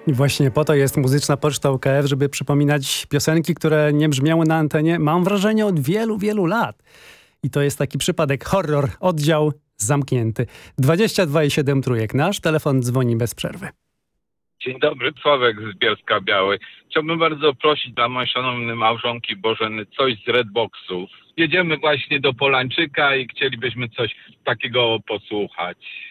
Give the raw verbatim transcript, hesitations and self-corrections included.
I właśnie po to jest Muzyczna Poczta U K F, żeby przypominać piosenki, które nie brzmiały na antenie, mam wrażenie, od wielu, wielu lat. I to jest taki przypadek horror, oddział zamknięty. dwadzieścia dwa i siedem trójek. Nasz telefon dzwoni bez przerwy. Dzień dobry, Sławek z Bielska Białej. Chciałbym bardzo prosić dla mojej szanownej małżonki Bożeny coś z Redboxów. Jedziemy właśnie do Polańczyka i chcielibyśmy coś takiego posłuchać.